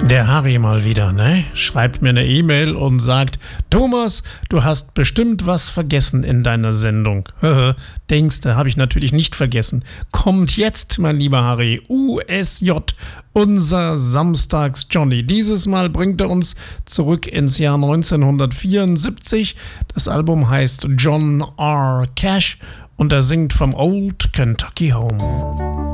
Der Harry mal wieder, ne? Schreibt mir eine E-Mail und sagt, Thomas, du hast bestimmt was vergessen in deiner Sendung. Denkste, habe ich natürlich nicht vergessen. Kommt jetzt, mein lieber Harry, USJ, unser Samstags-Johnny. Dieses Mal bringt er uns zurück ins Jahr 1974. Das Album heißt John R. Cash und er singt vom Old Kentucky Home.